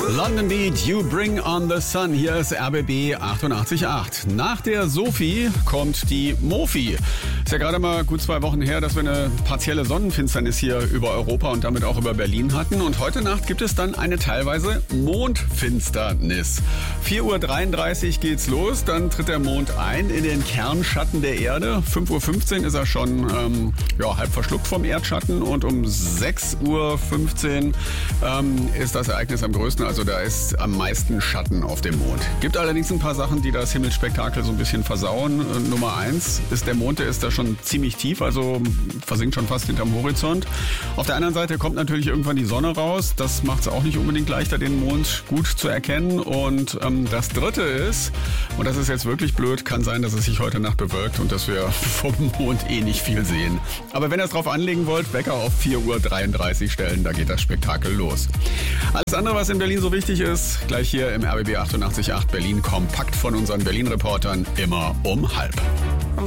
London Beat, You Bring on the Sun. Hier ist RBB 88.8. Nach der Sophie kommt die Mofi. Ist ja gerade mal gut 2 Wochen her, dass wir eine partielle Sonnenfinsternis hier über Europa und damit auch über Berlin hatten. Und heute Nacht gibt es dann eine teilweise Mondfinsternis. 4:33 Uhr geht's los, dann tritt der Mond ein in den Kernschatten der Erde. 5:15 Uhr ist er schon halb verschluckt vom Erdschatten und um 6:15 Uhr ist das Ereignis am größten, also da ist am meisten Schatten auf dem Mond. Gibt allerdings ein paar Sachen, die das Himmelsspektakel so ein bisschen versauen. Nummer 1 ist, der Mond, der ist da schon ziemlich tief, also versinkt schon fast hinterm Horizont. Auf der anderen Seite kommt natürlich irgendwann die Sonne raus. Das macht es auch nicht unbedingt leichter, den Mond gut zu erkennen. Und das Dritte ist, und das ist jetzt wirklich blöd, kann sein, dass es sich heute Nacht bewölkt und dass wir vom Mond nicht viel sehen. Aber wenn ihr es drauf anlegen wollt, Wecker auf 4:33 Uhr stellen, da geht das Spektakel los. Alles andere, was in Berlin so wichtig ist, gleich hier im RBB 88.8 Berlin kompakt von unseren Berlin-Reportern immer um 12:30.